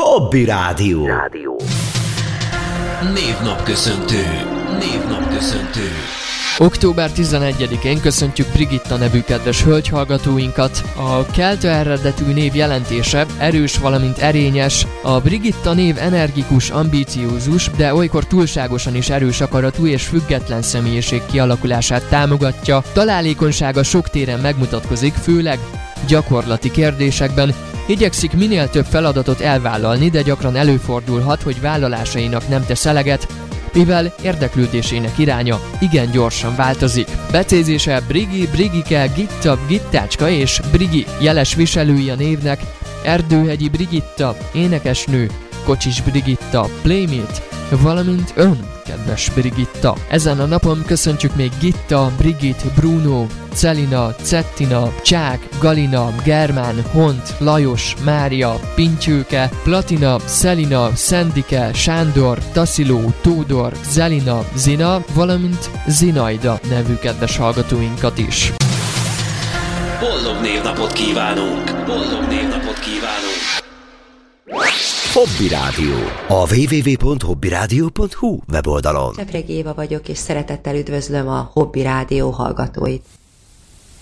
Hobby Rádió. Névnapköszöntő. Október 11-én köszöntjük Brigitta nevű kedves hölgyhallgatóinkat. A kelta eredetű név jelentése erős, valamint erényes. A Brigitta név energikus, ambíciózus, de olykor túlságosan is erős akaratú és független személyiség kialakulását támogatja. Találékonysága sok téren megmutatkozik, főleg gyakorlati kérdésekben. Igyekszik minél több feladatot elvállalni, de gyakran előfordulhat, hogy vállalásainak nem tesz eleget, mivel érdeklődésének iránya igen gyorsan változik. Becézése Brigi, Brigike, Gitta, Gittácska és Brigi jeles viselői a névnek: Erdőhegyi Brigitta, énekesnő, Kocsis Brigitta, Playmate, valamint ön, kedves Brigitta. Ezen a napon köszöntjük még Gitta, Brigit, Bruno, Celina, Cettina, Csák, Galina, Germán, Hont, Lajos, Mária, Pintyőke, Platina, Szelina, Szendike, Sándor, Tasziló, Tódor, Zelina, Zina, valamint Zinaida nevű kedves hallgatóinkat is. Boldog névnapot kívánunk! Hobby Rádió. A www.hobbyradio.hu weboldalon. Csepregi Éva vagyok, és szeretettel üdvözlöm a Hobby Rádió hallgatóit.